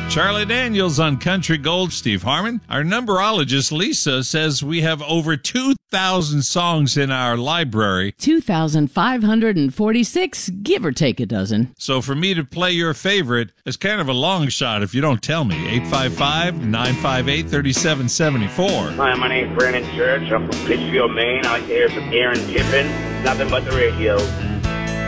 Charlie Daniels on Country Gold. Steve Harmon. Our numberologist, Lisa, says we have over 2,000 songs in our library. 2,546, give or take a dozen. So for me to play your favorite is kind of a long shot if you don't tell me. 855-958-3774. Hi, my name's Brandon Church. I'm from Pittsfield, Maine. I like to hear some Aaron Tippin. Nothing but the radio.